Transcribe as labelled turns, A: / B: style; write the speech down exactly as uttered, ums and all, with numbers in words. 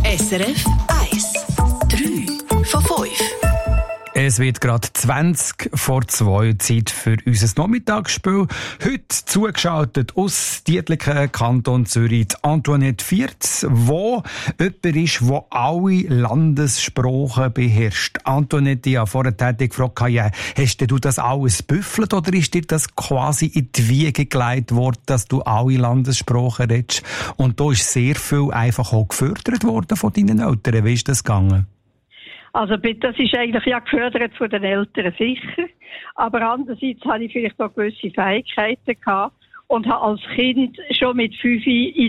A: S R F eins. drei von fünf.
B: Es wird gerade zwanzig vor zwei, Zeit für unser Nachmittagsspiel. Heute zugeschaltet aus Dietliken, Kanton Zürich, die Antoinette Viertz, wo jemand ist, der alle Landessprachen beherrscht. Antoinette, ich habe vorher tätig gefragt, ja, hast du das alles büffelt oder ist dir das quasi in die Wiege gelegt worden, dass du alle Landessprachen redest? Und da ist sehr viel einfach auch gefördert worden von deinen Eltern. Wie ist das gegangen?
C: Also das ist eigentlich ja gefördert von den Eltern sicher, aber andererseits hatte ich vielleicht auch gewisse Fähigkeiten gehabt und habe als Kind schon mit fünf in